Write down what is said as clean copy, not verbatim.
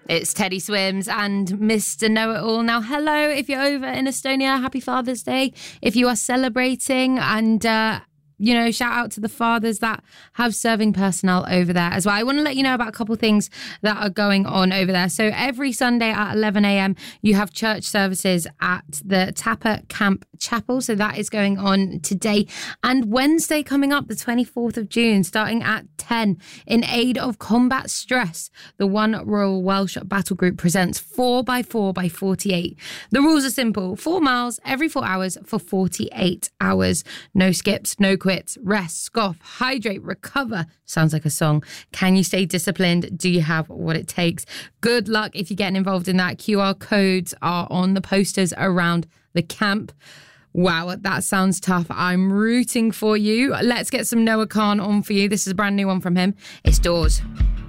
It's Teddy Swims and Mr. Know-It-All. Now, hello, if you're over in Estonia, happy Father's Day. If you are celebrating and, shout out to the fathers that have serving personnel over there as well. I want to let you know about a couple of things that are going on over there. So every Sunday at 11 a.m, you have church services at the Tapa Camp Chapel. So that is going on today. And Wednesday coming up, the 24th of June, starting at 10, in aid of combat stress, the One Royal Welsh Battle Group presents 4x4x48. The rules are simple: 4 miles every 4 hours for 48 hours. No skips, no quits, rest, scoff, hydrate, recover. Sounds like a song. Can you stay disciplined? Do you have what it takes? Good luck if you're getting involved in that. QR codes are on the posters around the camp. Wow, that sounds tough. I'm rooting for you. Let's get some Noah Khan on for you. This is a brand new one from him. It's Doors.